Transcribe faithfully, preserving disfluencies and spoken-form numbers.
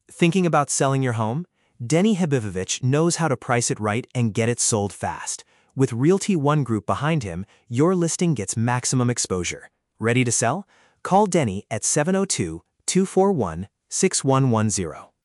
Thinking about selling your home? Denny Habibovich knows how to price it right and get it sold fast. With Realty One Group behind him, your listing gets maximum exposure. Ready to sell? Call Denny at seven oh two, two four one, six one one zero.